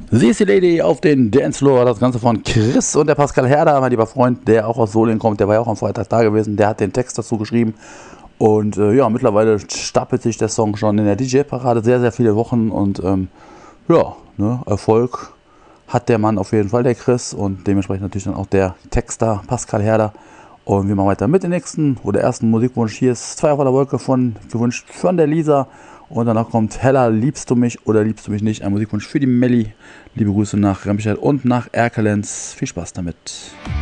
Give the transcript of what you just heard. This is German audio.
Sie ist die Lady auf den Dancefloor, das Ganze von Chris und der Pascal Herder, mein lieber Freund, der auch aus Solingen kommt, der war ja auch am Freitag da gewesen, der hat den Text dazu geschrieben und ja, mittlerweile stapelt sich der Song schon in der DJ-Parade sehr, sehr viele Wochen und ja, ne, Erfolg hat der Mann auf jeden Fall, der Chris, und dementsprechend natürlich dann auch der Texter Pascal Herder. Und wir machen weiter mit dem nächsten oder ersten Musikwunsch. Hier ist 2 auf der Wolke gewünscht von der Lisa. Und danach kommt Hella, liebst du mich oder liebst du mich nicht? Ein Musikwunsch für die Melli. Liebe Grüße nach Remscheid und nach Erkelenz. Viel Spaß damit.